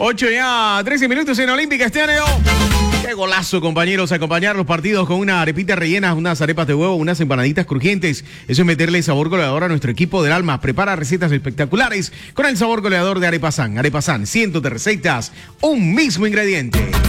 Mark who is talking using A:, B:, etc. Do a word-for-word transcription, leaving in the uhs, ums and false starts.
A: ocho ya, trece minutos en Olímpica Estéreo. Qué golazo, compañeros, acompañar los partidos con una arepita rellena, unas arepas de huevo, unas empanaditas crujientes. Eso es meterle sabor goleador a nuestro equipo del alma. Prepara recetas espectaculares con el sabor goleador de Arepasan. Arepasan, cientos de recetas, un mismo ingrediente.